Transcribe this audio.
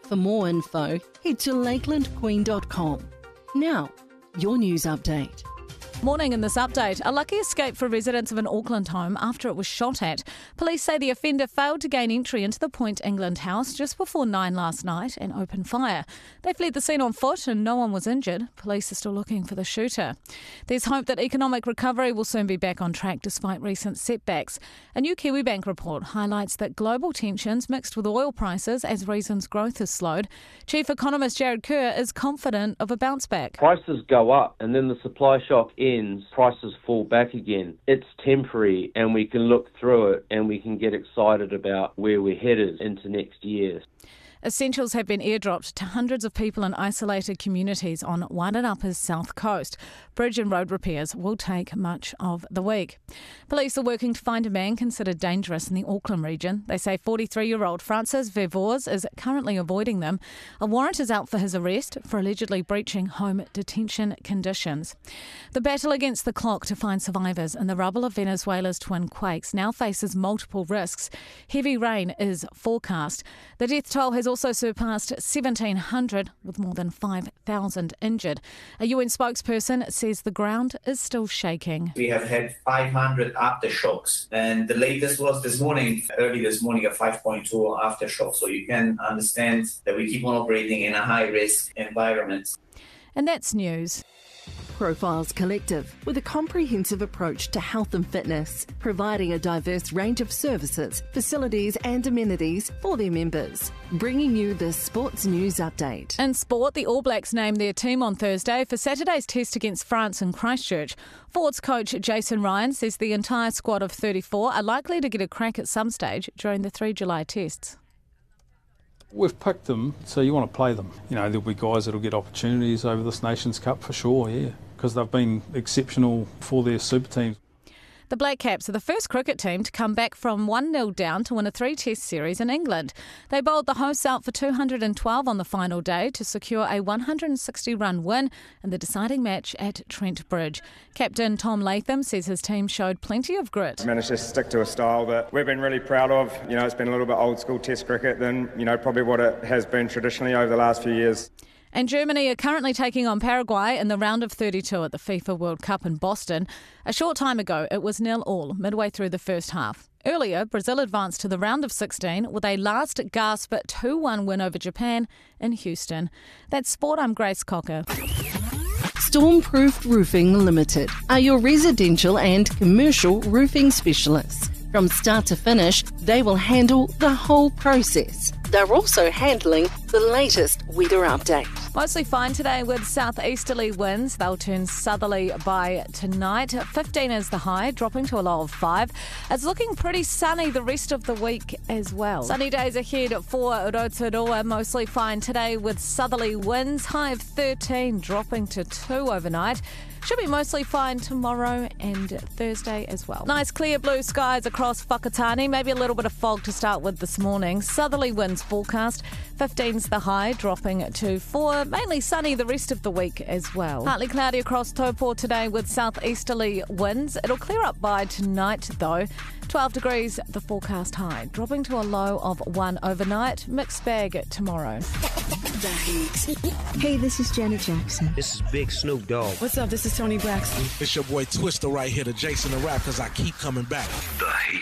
For more info, head to lakelandqueen.com. Now, your news update. Morning in this update. A lucky escape for residents of an Auckland home after it was shot at. Police say the offender failed to gain entry into the Point England house just before 9 last night and opened fire. They fled the scene on foot and no one was injured. Police are still looking for the shooter. There's hope that economic recovery will soon be back on track despite recent setbacks. A new Kiwibank report highlights that global tensions mixed with oil prices as reasons growth has slowed. Chief Economist Jared Kerr is confident of a bounce back. Prices go up and then the supply shock ends, prices fall back again. It's temporary and we can look through it and we can get excited about where we're headed into next year. Essentials have been airdropped to hundreds of people in isolated communities on Wairarapa's south coast. Bridge and road repairs will take much of the week. Police are working to find a man considered dangerous in the Auckland region. They say 43-year-old Francis Vervoors is currently avoiding them. A warrant is out for his arrest for allegedly breaching home detention conditions. The battle against the clock to find survivors in the rubble of Venezuela's twin quakes now faces multiple risks. Heavy rain is forecast. The death toll has also surpassed 1,700 with more than 5,000 injured. A UN spokesperson says the ground is still shaking. We have had 500 aftershocks and the latest was early this morning, a 5.2 aftershock. So you can understand that we keep on operating in a high-risk environment. And that's news. Profiles Collective, with a comprehensive approach to health and fitness, providing a diverse range of services, facilities and amenities for their members. Bringing you the sports news update. In sport, the All Blacks named their team on Thursday for Saturday's test against France in Christchurch. Forwards coach Jason Ryan says the entire squad of 34 are likely to get a crack at some stage during the 3 July tests. We've picked them, so you want to play them. You know, there'll be guys that'll get opportunities over this Nations Cup for sure, yeah, because they've been exceptional for their super teams. The Black Caps are the first cricket team to come back from 1-0 down to win a 3-test series in England. They bowled the hosts out for 212 on the final day to secure a 160-run win in the deciding match at Trent Bridge. Captain Tom Latham says his team showed plenty of grit. Managed to stick to a style that we've been really proud of. You know, it's been a little bit old school test cricket than, you know, probably what it has been traditionally over the last few years. And Germany are currently taking on Paraguay in the round of 32 at the FIFA World Cup in Boston. A short time ago, it was 0-0 midway through the first half. Earlier, Brazil advanced to the round of 16 with a last-gasp 2-1 win over Japan in Houston. That's Sport, I'm Grace Cocker. Stormproof Roofing Limited are your residential and commercial roofing specialists. From start to finish, they will handle the whole process. They're also handling the latest weather update. Mostly fine today with southeasterly winds. They'll turn southerly by tonight. 15 is the high, dropping to a low of 5. It's looking pretty sunny the rest of the week as well. Sunny days ahead for Rotorua. Mostly fine today with southerly winds. High of 13, dropping to 2 overnight. Should be mostly fine tomorrow and Thursday as well. Nice clear blue skies across Whakatane. Maybe a little bit of fog to start with this morning. Southerly winds forecast. 15's the high, dropping to 4. Mainly sunny the rest of the week as well. Partly cloudy across Taupo today with southeasterly winds. It'll clear up by tonight though. 12 degrees the forecast high, dropping to a low of 1 overnight. Mixed bag tomorrow. Hey, this is Janet Jackson. This is Big Snoop Dogg. What's up? This is Tony Braxton. It's your boy Twister right here, the Jason the Rap, because I keep coming back. The Heat.